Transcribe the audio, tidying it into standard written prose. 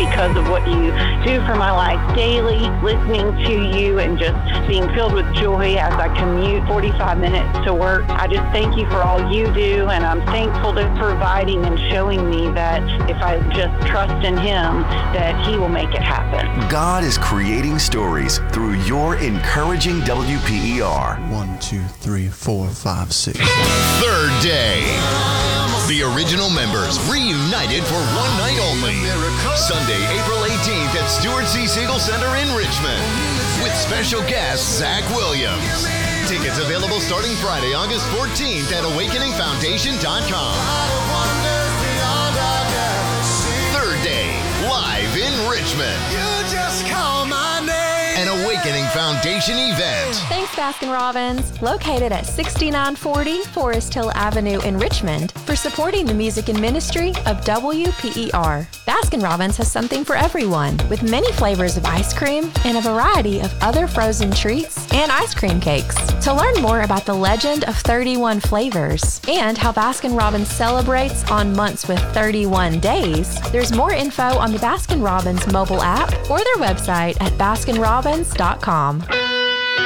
because of what you do for my life daily, listening to you and just being filled with joy as I commute 45 minutes to work. I just thank you for all you do, and I'm thankful to providing and showing me that if I just trust in Him, that He will make it happen. God is creating stories through your encouraging WPER. 1, 2, 3, 4, 5, 6. Third Day. The original members reunited for one night only. Sunday, April 18th at Stuart C. Siegel Center in Richmond with special guest Zach Williams. Tickets available starting Friday, August 14th at awakeningfoundation.com. Third Day, live in Richmond. You just call my name. An Awakening Foundation event. Thanks, Baskin-Robbins, located at 6940 Forest Hill Avenue in Richmond, for supporting the music and ministry of WPER. Baskin-Robbins has something for everyone, with many flavors of ice cream and a variety of other frozen treats and ice cream cakes. To learn more about the legend of 31 flavors and how Baskin-Robbins celebrates on months with 31 days, there's more info on the Baskin-Robbins mobile app or their website at baskinrobbins.com.